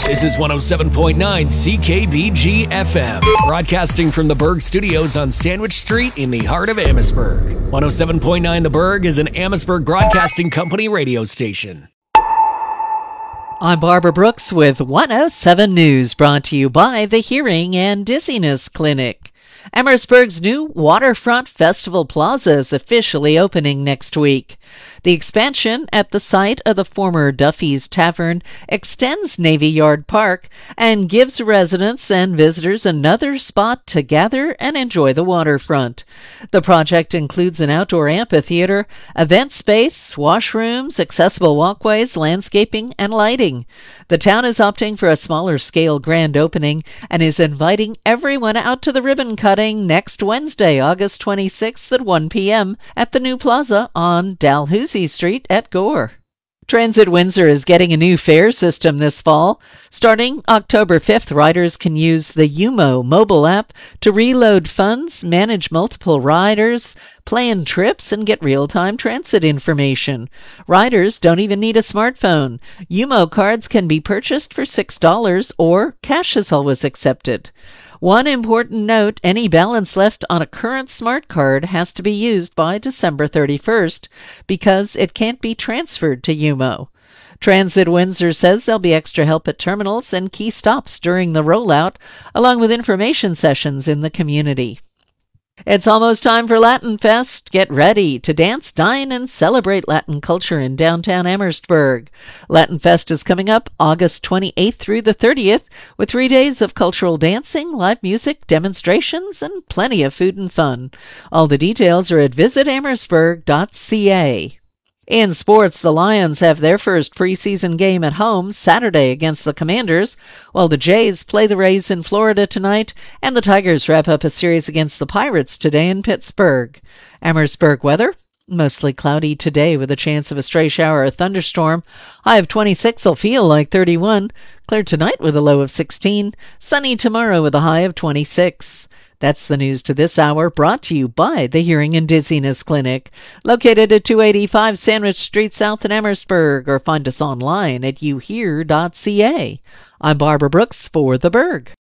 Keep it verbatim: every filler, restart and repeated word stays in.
This is one oh seven point nine C K B G F M, broadcasting from the Berg Studios on Sandwich Street in the heart of Amherstburg. one oh seven point nine The Berg is an Amherstburg Broadcasting Company radio station. I'm Barbara Brooks with one oh seven News, brought to you by the Hearing and Dizziness Clinic. Amherstburg's new Waterfront Festival Plaza is officially opening next week. The expansion at the site of the former Duffy's Tavern extends Navy Yard Park and gives residents and visitors another spot to gather and enjoy the waterfront. The project includes an outdoor amphitheater, event space, washrooms, accessible walkways, landscaping, and lighting. The town is opting for a smaller scale grand opening and is inviting everyone out to the ribbon cutting next Wednesday, August twenty-sixth at one p.m. at the new plaza on Dalhousie Street at Gore. Transit Windsor is getting a new fare system this fall. Starting October fifth, riders can use the U M O mobile app to reload funds, manage multiple riders, plan trips, and get real-time transit information. Riders don't even need a smartphone. U M O cards can be purchased for six dollars, or cash is always accepted. One important note, any balance left on a current smart card has to be used by December thirty-first because it can't be transferred to U M O. Transit Windsor says there'll be extra help at terminals and key stops during the rollout, along with information sessions in the community. It's almost time for Latin Fest. Get ready to dance, dine, and celebrate Latin culture in downtown Amherstburg. Latin Fest is coming up August twenty-eighth through the thirtieth, with three days of cultural dancing, live music, demonstrations, and plenty of food and fun. All the details are at visit amherstburg dot c a. In sports, the Lions have their first preseason game at home Saturday against the Commanders, while the Jays play the Rays in Florida tonight, and the Tigers wrap up a series against the Pirates today in Pittsburgh. Amherstburg weather: mostly cloudy today with a chance of a stray shower or thunderstorm. High of twenty-six will feel like thirty-one. Clear tonight with a low of sixteen. Sunny tomorrow with a high of twenty-six. That's the news to this hour, brought to you by the Hearing and Dizziness Clinic, located at two eighty-five Sandwich Street South in Amherstburg, or find us online at you hear dot c a. I'm Barbara Brooks for The Berg.